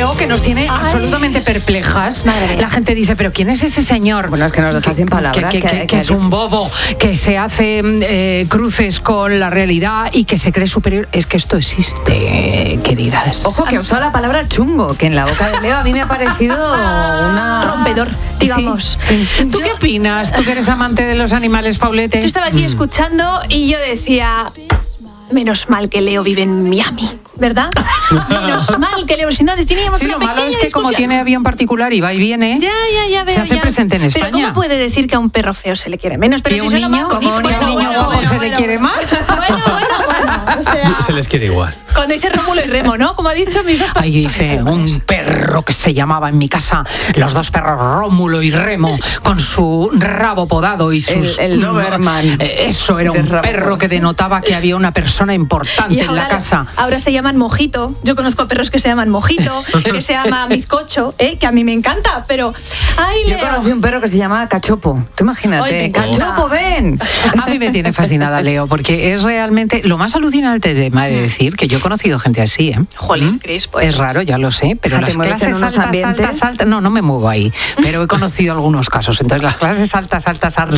Leo, que nos tiene absolutamente perplejas. La gente dice, ¿pero quién es ese señor? Bueno, es que nos dejas sin palabras. Que es un bobo, que se hace cruces con la realidad y que se cree superior. Es que esto existe, queridas. Ojo, que ha usado la palabra chungo, que en la boca de Leo a mí me ha parecido una... rompedor, digamos. Sí. ¿Tú qué opinas? ¿Tú que eres amante de los animales, Paulete? Yo estaba aquí escuchando y yo decía... Menos mal que Leo vive en Miami, ¿verdad? Menos mal que Leo, si no teníamos Sí, una lo malo pequeña es que como discusión. tiene avión particular y va y viene, Ya veo, se hace presente en España. Pero ¿cómo puede decir que a un perro feo se le quiere menos? Pero ¿Y a si un solo niño? va ¿Como a un niño guapo se le quiere más? Bueno, o sea, Se les quiere igual. cuando dice Rómulo y Remo, ¿no? Como ha dicho mis dos Ahí dice un perro que se llamaba en mi casa, los dos perros Rómulo y Remo, con su rabo podado y sus... El Doberman. Eso era un perro que denotaba que había una persona importante en la casa. Ahora se llaman Mojito. Yo conozco perros que se llaman Mojito, que se llama Bizcocho, que a mí me encanta, pero... Ay, Yo conocí un perro que se llamaba Cachopo. Tú imagínate. Ay, Cachopo, ven. A mí me tiene fascinada Leo, porque es realmente lo más alucinante de decir que yo he conocido gente así, ¿eh? Jolín, Cris, pues... Es raro, ya lo sé, pero Te las mueves en clases unos ambientes. altas, no me muevo ahí, pero he conocido algunos casos. Entonces las clases altas,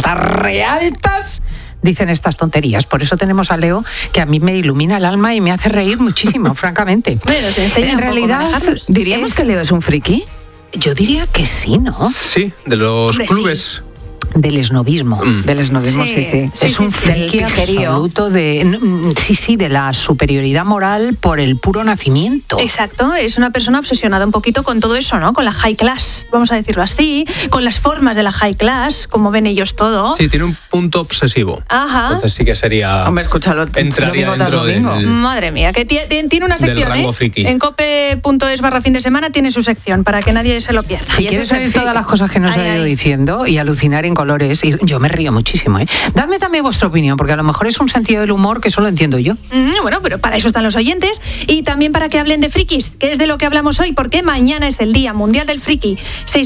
realtas, dicen estas tonterías. Por eso tenemos a Leo, que a mí me ilumina el alma y me hace reír muchísimo, francamente. Bueno, se enseña en un poco realidad, manejarlos. ¿Diríamos que Leo es un friki? Yo diría que sí, ¿no? Sí, de los Hombre, clubes. Del esnovismo. Del esnovismo, sí. Es un friki absoluto de la superioridad moral por el puro nacimiento. Exacto, es una persona obsesionada un poquito con todo eso, ¿no? Con la high class, vamos a decirlo así, con las formas de la high class, como ven ellos todo. Sí, tiene un punto obsesivo. Ajá. Entonces sí que sería... Hombre, escúchalo. Entraría domingo tras dentro domingo. del... Madre mía, que tiene una del sección, rango friki. En cope.es/fin de semana tiene su sección, para que nadie se lo pierda. Si quieres oír todas las cosas que nos ha ido diciendo y alucinar en colores, y yo me río muchísimo, ¿eh? Dadme también vuestra opinión, porque a lo mejor es un sentido del humor que solo entiendo yo. Bueno, pero para eso están los oyentes y también para que hablen de frikis, que es de lo que hablamos hoy, porque mañana es el Día Mundial del Friki.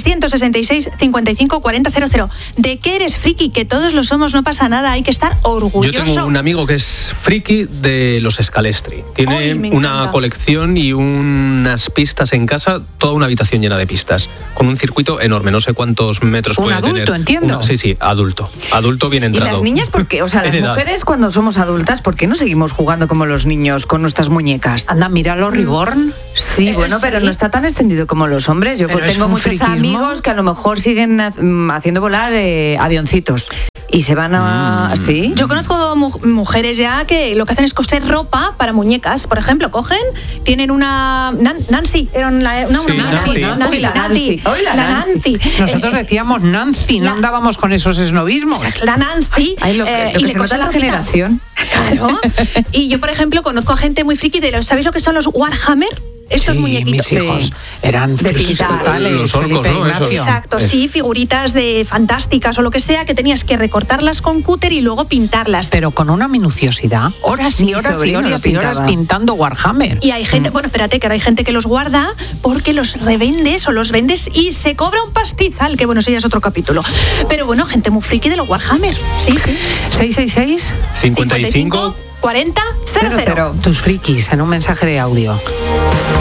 666 55 40 00. ¿De qué eres friki? Que todos lo somos, no pasa nada, hay que estar orgulloso. Yo tengo un amigo que es friki de los Scalestri. Tiene Ay, me una encanta. colección y unas pistas en casa, toda una habitación llena de pistas, con un circuito enorme, no sé cuántos metros Un puede adulto, tener. entiendo. Sí, adulto. Adulto bien ¿Y entrado. las niñas por qué? O sea, las En edad. mujeres cuando somos adultas, ¿por qué no seguimos jugando como los niños con nuestras muñecas? Anda, míralo, Reborn. Sí, bueno, pero no está tan extendido como los hombres. Yo Pero es tengo un muchos friquismo. amigos que a lo mejor siguen haciendo volar avioncitos. Y se van a... ¿Sí? Yo conozco mujeres ya que lo que hacen es coser ropa para muñecas. Por ejemplo, cogen, tienen una... Nancy, era una Sí, Nancy. Uy, la Nancy. Uy, la Nancy. Nosotros decíamos Nancy, no andábamos con esos esnovismos. La Nancy. Ay, lo y que le se nota cosen la ropita. generación. Claro. Y yo, por ejemplo, conozco a gente muy friki de los... ¿Sabéis lo que son los Warhammer? Estos Sí, muñequitos. mis hijos eran frikis pintar. totales. Los orcos, Felipe ¿no? Ignacio. Eso. Exacto, sí, figuritas de fantásticas o lo que sea, que tenías que recortarlas con cúter y luego pintarlas. Pero con una minuciosidad, horas y Mi horas y sobrino lo horas y horas pintaba. pintando Warhammer. Y hay gente, bueno, espérate, que ahora hay gente que los guarda porque los revendes o los vendes y se cobra un pastizal, que bueno, eso ya es otro capítulo. Pero bueno, gente muy friki de los Warhammer, sí. 666 55 40 00. Tus frikis en un mensaje de audio.